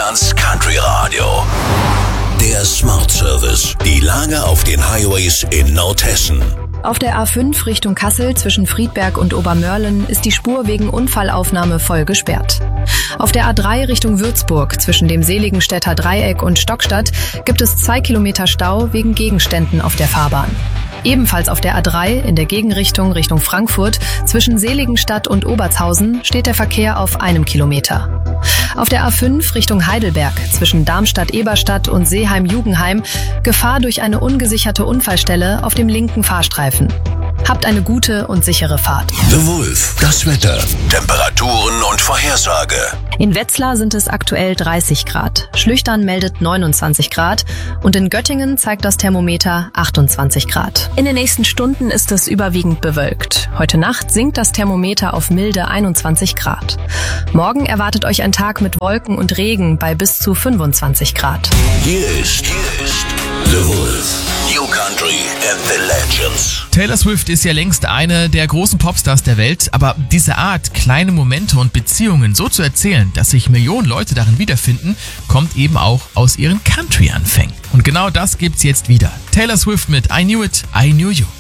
Deutschlands Country Radio. Der Smart Service. Die Lage auf den Highways in Nordhessen. Auf der A5 Richtung Kassel zwischen Friedberg und Obermörlen ist die Spur wegen Unfallaufnahme voll gesperrt. Auf der A3 Richtung Würzburg zwischen dem Seligenstädter Dreieck und Stockstadt gibt es 2 Kilometer Stau wegen Gegenständen auf der Fahrbahn. Ebenfalls auf der A3 in der Gegenrichtung Richtung Frankfurt zwischen Seligenstadt und Obertshausen steht der Verkehr auf 1 Kilometer. Auf der A5 Richtung Heidelberg zwischen Darmstadt-Eberstadt und Seeheim-Jugenheim Gefahr durch eine ungesicherte Unfallstelle auf dem linken Fahrstreifen. Habt eine gute und sichere Fahrt. The Wolf, das Wetter, Temperaturen und Vorhersage. In Wetzlar sind es aktuell 30 Grad, Schlüchtern meldet 29 Grad und in Göttingen zeigt das Thermometer 28 Grad. In den nächsten Stunden ist es überwiegend bewölkt. Heute Nacht sinkt das Thermometer auf milde 21 Grad. Morgen erwartet euch ein Tag mit Wolken und Regen bei bis zu 25 Grad. Hier ist The Wolf. New Country and the Legends. Taylor Swift ist ja längst eine der großen Popstars der Welt, aber diese Art, kleine Momente und Beziehungen so zu erzählen, dass sich Millionen Leute darin wiederfinden, kommt eben auch aus ihren Country-Anfängen. Und genau das gibt's jetzt wieder. Taylor Swift mit I Knew It, I Knew You.